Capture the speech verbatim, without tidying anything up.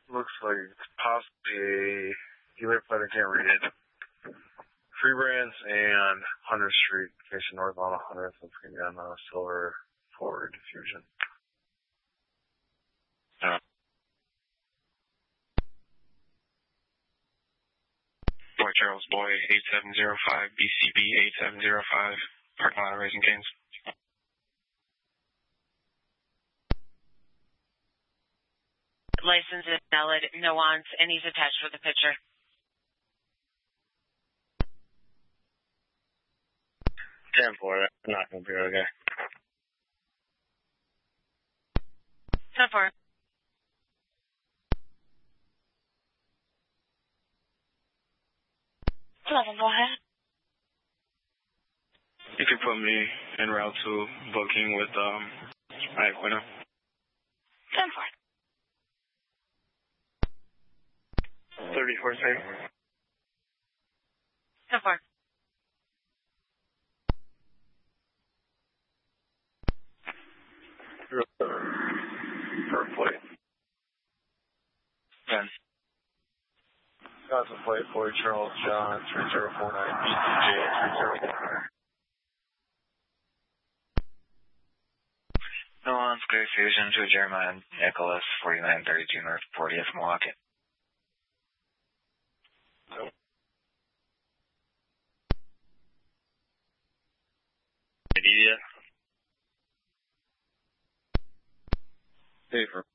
Looks like it's possibly a dealer, but I can't read it. Free Brands and hundredth Street, facing northbound one hundredth, looking on uh, Silver Forward Diffusion. Uh, Boy Charles Boy, eight seven zero five, B C B eight seven zero five, parking lot of Raising Cane's. License is valid, no wants, and he's attached with a picture. ten four, I'm not going to be okay. ten four. eleven, go ahead. You can put me en route to booking with um, Iaquinta. ten four. thirty-four, same. ten four. For plate. ten. Got the plate for Charles John, three zero four nine, B C J three zero four nine. Milan Square Fusion to Jeremiah Nicholas, forty-nine thirty-two North fortieth, Milwaukee. Nope. Idea. Paper.